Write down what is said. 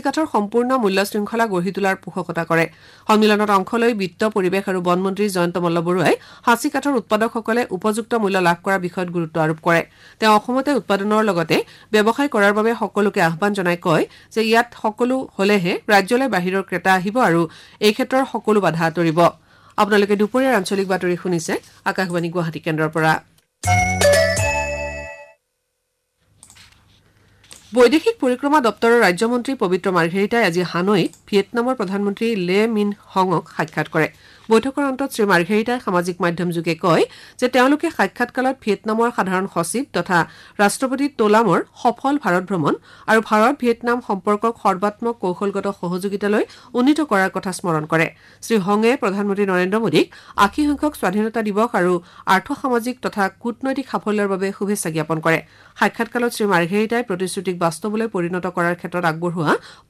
কাঠৰ সম্পূৰ্ণ মূল্য শৃংখলা গঢ়ি তোলাৰ পোষকতা কৰে সন্মিলনত অংশ লৈ বিত্ত পৰিৱেশ আৰু বন মন্ত্ৰী জয়ন্ত মল্লবৰুৱাই সাঁচি কাঠৰ উৎপাদকসকলে উপযুক্ত মূল্য লাভ কৰাৰ বিষয়ত গুৰুত্ব আৰোপ কৰে তেওঁ অসমতে উৎপাদনৰ লগতে ব্যৱসায় কৰাৰ বাবে সকলোকে আহ্বান জনাই কয় যে ইয়াত সকলো হলেহে ৰাজ্যলৈ বাহিৰৰ ক্ৰেতা আহিব আৰু এই ক্ষেত্ৰৰ সকলো বাধা আঁতৰিব আপোনালোকে দুপৰীয়াৰ আঞ্চলিক বাতৰি শুনিছে আকাশবাণী গুৱাহাটী কেন্দ্ৰৰ পৰা বৈদেশিক পৰিক্ৰমা দপ্তৰৰ ৰাজ্যমন্ত্ৰী পবিত্ৰ মাৰ্ঘেৰিটাই আজি হানৈত ভিয়েটনামৰ প্ৰধানমন্ত্ৰী লে মিন হঙক সাক্ষাৎ কৰে বৈঠকৰ অন্তত শ্ৰী মাৰ্ঘেৰিটাই সামাজিক মাধ্যমযোগে কয় যে তেওঁলোকে সাক্ষাৎকালত ভিয়েটনামৰ সাধাৰণ সচিব তথা ৰাষ্ট্ৰপতি তোলামৰ সফল ভাৰত ভ্ৰমণ আৰু ভাৰত ভিয়েটনাম সম্পৰ্কক সৰ্বাত্মক কৌশলগত সহযোগিতালৈ উন্নীত কৰাৰ কথা স্মৰণ কৰে শ্ৰী হঙে প্ৰধানমন্ত্ৰী নৰেন্দ্ৰ মোদীক ৮০ সংখ্যক স্বাধীনতা দিৱস আৰু আৰ্থ-সামাজিক তথা কূটনৈতিক সাফল্যৰ বাবে শুভেচ্ছা জ্ঞাপন কৰে সাক্ষাৎকালত শ্ৰী মাৰ্ঘেৰিটাই প্ৰতিশ্ৰুতিক বাস্তৱলৈ পৰিণত কৰাৰ ক্ষেত্ৰত আগবঢ়োৱা